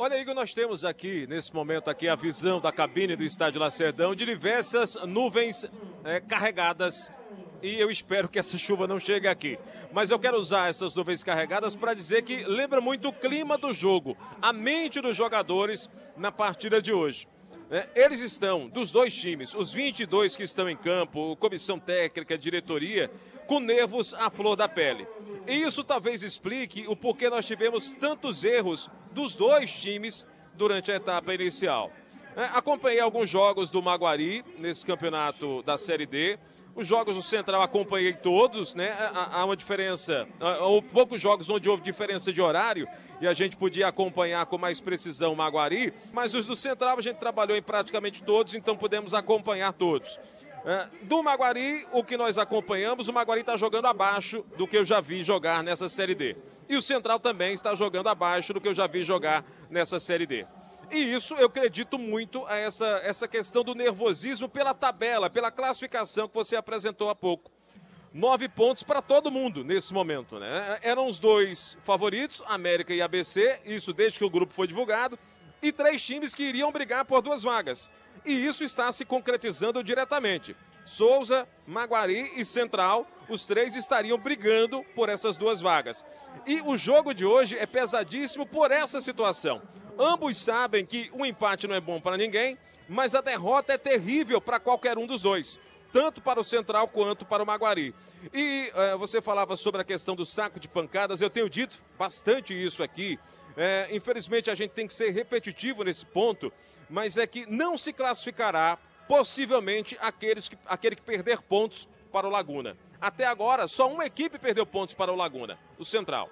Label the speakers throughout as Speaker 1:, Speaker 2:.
Speaker 1: Olha, Igor, nós temos aqui, nesse momento aqui, a visão da cabine do Estádio Lacerdão de diversas nuvens carregadas. E eu espero que essa chuva não chegue aqui. Mas eu quero usar essas nuvens carregadas para dizer que lembra muito o clima do jogo, a mente dos jogadores na partida de hoje. Eles estão, dos dois times, os 22 que estão em campo, comissão técnica, diretoria, com nervos à flor da pele. E isso talvez explique o porquê nós tivemos tantos erros dos dois times durante a etapa inicial. Acompanhei alguns jogos do Maguari nesse campeonato da Série D. Os jogos do Central acompanhei todos, né? Há uma diferença, houve poucos jogos onde houve diferença de horário e a gente podia acompanhar com mais precisão o Maguari, mas os do Central a gente trabalhou em praticamente todos, então pudemos acompanhar todos. Do Maguari, o que nós acompanhamos, o Maguari está jogando abaixo do que eu já vi jogar nessa Série D. E o Central também está jogando abaixo do que eu já vi jogar nessa Série D. E isso eu acredito muito a essa questão do nervosismo pela tabela, pela classificação que você apresentou há pouco. 9 pontos para todo mundo nesse momento, né? Eram os dois favoritos, América e ABC, isso desde que o grupo foi divulgado, e 3 times que iriam brigar por 2 vagas. E isso está se concretizando diretamente. Souza, Maguari e Central, os 3 estariam brigando por essas 2 vagas. E o jogo de hoje é pesadíssimo por essa situação. Ambos sabem que o empate não é bom para ninguém, mas a derrota é terrível para qualquer um dos dois, tanto para o Central quanto para o Maguari. E você falava sobre a questão do saco de pancadas, eu tenho dito bastante isso aqui. Infelizmente a gente tem que ser repetitivo nesse ponto, mas é que não se classificará possivelmente aquele que perder pontos para o Laguna. Até agora, só uma equipe perdeu pontos para o Laguna, o Central.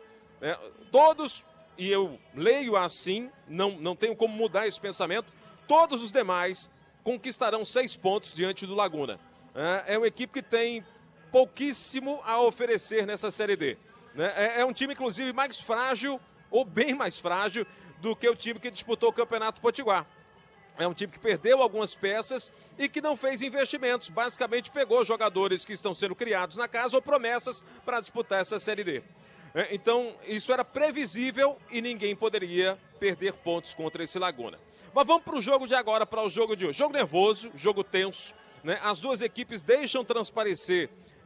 Speaker 1: Todos, e eu leio assim, não tenho como mudar esse pensamento, todos os demais conquistarão 6 pontos diante do Laguna. É uma equipe que tem pouquíssimo a oferecer nessa Série D. É um time, inclusive, mais frágil, ou bem mais frágil, do que o time que disputou o Campeonato Potiguar. É um time que perdeu algumas peças e que não fez investimentos. Basicamente pegou jogadores que estão sendo criados na casa ou promessas para disputar essa Série D. Então, isso era previsível e ninguém poderia perder pontos contra esse Laguna. Mas vamos para o jogo de agora, para o jogo de hoje. Jogo nervoso, jogo tenso, né? As duas equipes deixam transparecer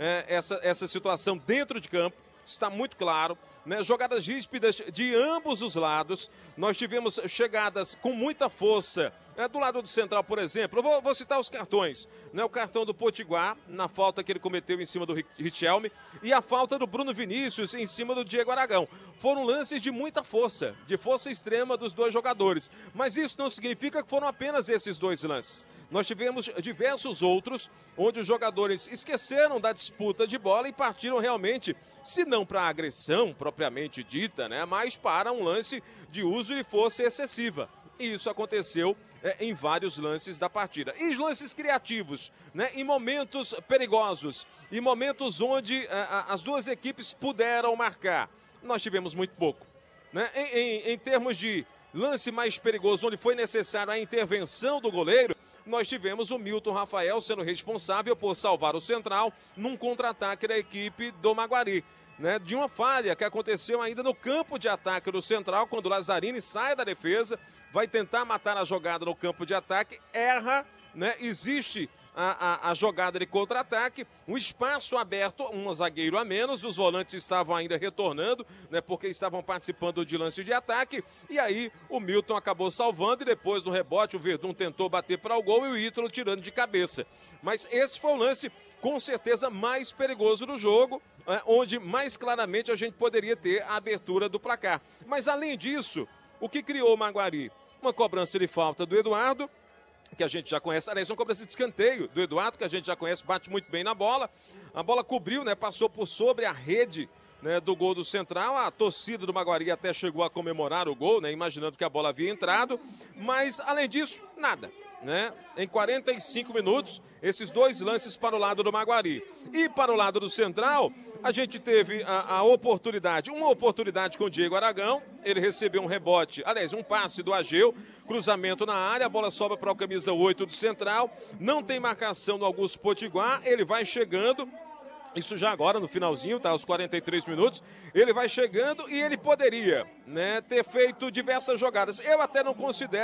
Speaker 1: essa situação dentro de campo. Está muito claro, né? Jogadas ríspidas de ambos os lados. Nós tivemos chegadas com muita força do lado do Central, por exemplo. Eu vou citar os cartões, né? O cartão do Potiguar, na falta que ele cometeu em cima do Richelme, e a falta do Bruno Vinícius em cima do Diego Aragão. Foram lances de muita força, de força extrema dos dois jogadores. Mas isso não significa que foram apenas esses 2 lances. Nós tivemos diversos outros, onde os jogadores esqueceram da disputa de bola e partiram realmente, se não para a agressão propriamente dita, né, mas para um lance de uso de força excessiva. E isso aconteceu em vários lances da partida. E os lances criativos, né, em momentos perigosos, em momentos onde as duas equipes puderam marcar. Nós tivemos muito pouco. Né? Em termos de lance mais perigoso, onde foi necessária a intervenção do goleiro, nós tivemos o Milton Rafael sendo responsável por salvar o Central num contra-ataque da equipe do Maguari. Né, de uma falha que aconteceu ainda no campo de ataque do Central, quando o Lazzarini sai da defesa, vai tentar matar a jogada no campo de ataque, erra, né, existe a jogada de contra-ataque, um espaço aberto, um zagueiro a menos, os volantes estavam ainda retornando, né, porque estavam participando de lance de ataque, e aí o Milton acabou salvando, e depois no rebote o Verdun tentou bater para o gol e o Ítalo tirando de cabeça. Mas esse foi o lance com certeza mais perigoso do jogo, onde mais claramente a gente poderia ter a abertura do placar. Mas além disso, o que criou o Maguari? Uma cobrança de falta do Eduardo, que a gente já conhece, aliás, uma cobrança de escanteio do Eduardo, que a gente já conhece, bate muito bem na bola. A bola cobriu, né, passou por sobre a rede, né, do gol do Central. A torcida do Maguari até chegou a comemorar o gol, né, imaginando que a bola havia entrado, mas além disso, nada. Né? Em 45 minutos, esses 2 lances para o lado do Maguari. E para o lado do Central, a gente teve a oportunidade, uma oportunidade com o Diego Aragão, ele recebeu um rebote, aliás, um passe do Ageu, cruzamento na área, a bola sobra para o camisa 8 do Central, não tem marcação do Augusto Potiguar, ele vai chegando, Isso já agora no finalzinho, tá? Aos 43 minutos. Ele vai chegando e ele poderia, né, ter feito diversas jogadas. Eu até não considero